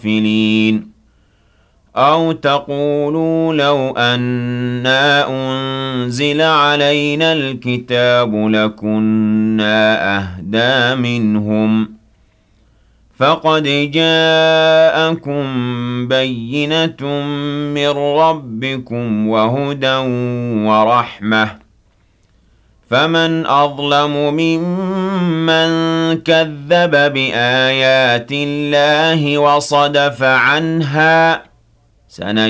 غافلين أَوْ تَقُولُوا لَوْ أَنَّا أُنزِلَ عَلَيْنَا الْكِتَابُ لَكُنَّا أَهْدَىٰ مِنْهُمْ ۚ فَقَدْ جَاءَكُم بَيِّنَةٌ مِّن رَّبِّكُمْ وَهُدًى وَرَحْمَةٌ ۚ فَمَنْ أَظْلَمُ مِمَّن كَذَّبَ بِآيَاتِ اللَّهِ وَصَدَفَ عَنْهَا ۗ